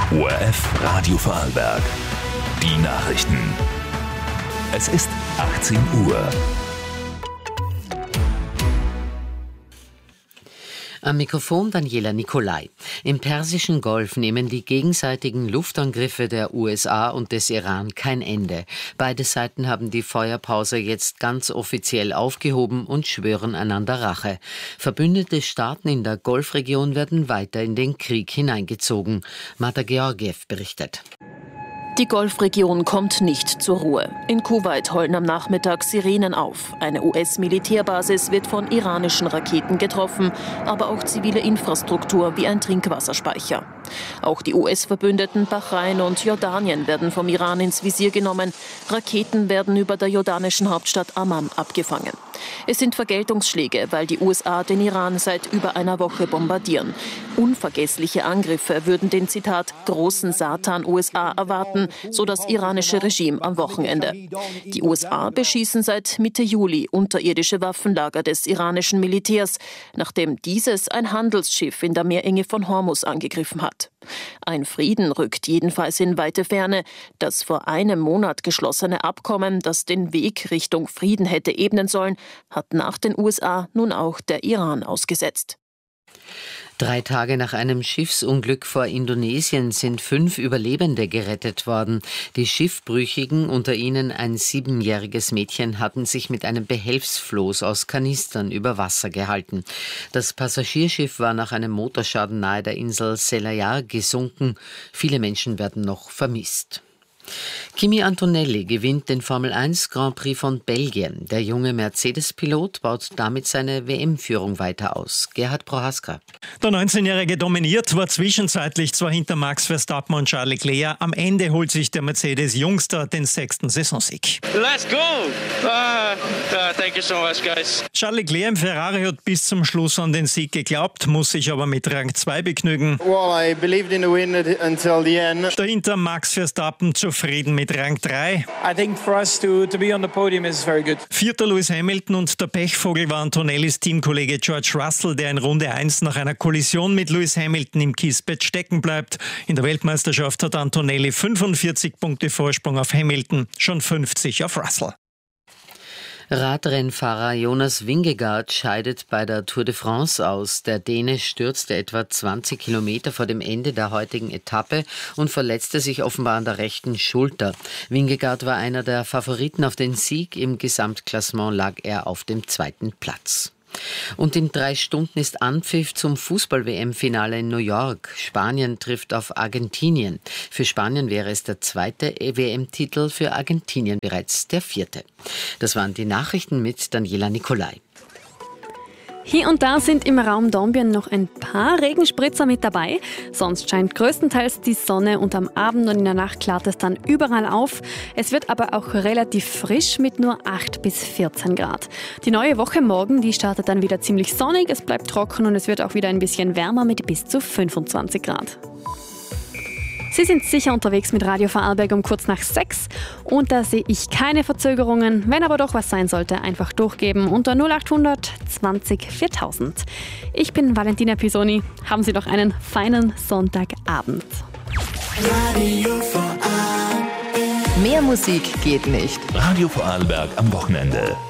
ORF Radio Vorarlberg. Die Nachrichten. Es ist 18 Uhr. Am Mikrofon Daniela Nicolai. Im Persischen Golf nehmen die gegenseitigen Luftangriffe der USA und des Iran kein Ende. Beide Seiten haben die Feuerpause jetzt ganz offiziell aufgehoben und schwören einander Rache. Verbündete Staaten in der Golfregion werden weiter in den Krieg hineingezogen. Marta Georgiev berichtet. Die Golfregion kommt nicht zur Ruhe. In Kuwait heulen am Nachmittag Sirenen auf. Eine US-Militärbasis wird von iranischen Raketen getroffen, aber auch zivile Infrastruktur wie ein Trinkwasserspeicher. Auch die US-Verbündeten Bahrain und Jordanien werden vom Iran ins Visier genommen. Raketen werden über der jordanischen Hauptstadt Amman abgefangen. Es sind Vergeltungsschläge, weil die USA den Iran seit über einer Woche bombardieren. Unvergessliche Angriffe würden den, Zitat, großen Satan USA erwarten, so das iranische Regime am Wochenende. Die USA beschießen seit Mitte Juli unterirdische Waffenlager des iranischen Militärs, nachdem dieses ein Handelsschiff in der Meerenge von Hormuz angegriffen hat. Ein Frieden rückt jedenfalls in weite Ferne. Das vor einem Monat geschlossene Abkommen, das den Weg Richtung Frieden hätte ebnen sollen, hat nach den USA nun auch der Iran ausgesetzt. 3 Tage nach einem Schiffsunglück vor Indonesien sind 5 Überlebende gerettet worden. Die Schiffbrüchigen, unter ihnen ein 7-jähriges Mädchen, hatten sich mit einem Behelfsfloß aus Kanistern über Wasser gehalten. Das Passagierschiff war nach einem Motorschaden nahe der Insel Selayar gesunken. Viele Menschen werden noch vermisst. Kimi Antonelli gewinnt den Formel 1 Grand Prix von Belgien. Der junge Mercedes-Pilot baut damit seine WM-Führung weiter aus. Gerhard Prohaska. Der 19-Jährige dominiert, war zwischenzeitlich zwar hinter Max Verstappen und Charles Leclerc. Am Ende holt sich der Mercedes-Jungster den 6. Saisonsieg. Let's go! Thank you so much, guys. Charles Leclerc im Ferrari hat bis zum Schluss an den Sieg geglaubt, muss sich aber mit Rang 2 begnügen. Well, I believed in the win until the end. Dahinter Max Verstappen zufrieden mit Rang 3. I think for us to be on the podium is very good. 4. Lewis Hamilton und der Pechvogel war Antonellis Teamkollege George Russell, der in Runde 1 nach einer Kollision mit Lewis Hamilton im Kiesbett stecken bleibt. In der Weltmeisterschaft hat Antonelli 45 Punkte Vorsprung auf Hamilton, schon 50 auf Russell. Radrennfahrer Jonas Vingegaard scheidet bei der Tour de France aus. Der Däne stürzte etwa 20 Kilometer vor dem Ende der heutigen Etappe und verletzte sich offenbar an der rechten Schulter. Vingegaard war einer der Favoriten auf den Sieg. Im Gesamtklassement lag er auf dem 2. Platz. Und in 3 Stunden ist Anpfiff zum Fußball-WM-Finale in New York. Spanien trifft auf Argentinien. Für Spanien wäre es der 2. WM-Titel, für Argentinien bereits der 4. Das waren die Nachrichten mit Daniela Nicolai. Hier und da sind im Raum Dornbirn noch ein paar Regenspritzer mit dabei. Sonst scheint größtenteils die Sonne und am Abend und in der Nacht klart es dann überall auf. Es wird aber auch relativ frisch mit nur 8 bis 14 Grad. Die neue Woche morgen, die startet dann wieder ziemlich sonnig, es bleibt trocken und es wird auch wieder ein bisschen wärmer mit bis zu 25 Grad. Sie sind sicher unterwegs mit Radio Vorarlberg um kurz nach 6 und da sehe ich keine Verzögerungen. Wenn aber doch was sein sollte, einfach durchgeben unter 0800 20 4000. Ich bin Valentina Pisoni. Haben Sie noch einen feinen Sonntagabend. Radio Vorarlberg. Mehr Musik geht nicht. Radio Vorarlberg am Wochenende.